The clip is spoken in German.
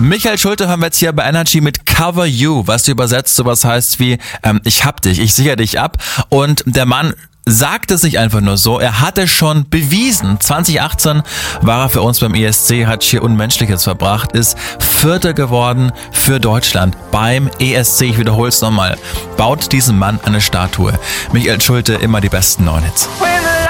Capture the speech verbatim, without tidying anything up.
Michael Schulte haben wir jetzt hier bei Energy mit Cover You, was übersetzt sowas heißt wie ähm, ich hab dich, ich sichere dich ab. Und der Mann sagt es nicht einfach nur so, er hatte schon bewiesen. zwanzig achtzehn war er für uns beim E S C, hat hier Unmenschliches verbracht, ist Vierter geworden für Deutschland beim E S C. Ich wiederhole es nochmal. Baut diesem Mann eine Statue. Michael Schulte, immer die besten neuen Hits.